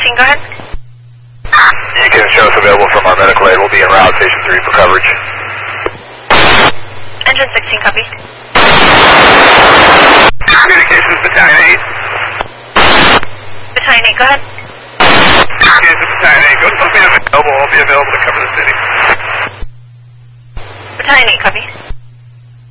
16, go ahead. You can show us available from our medical aid. We'll be en route, station 3 for coverage. Engine 16, copy. Communications, Battalion 8. Battalion 8, go ahead. Communications, Battalion 8. Go to available. I'll be available to cover the city. Battalion 8, copy.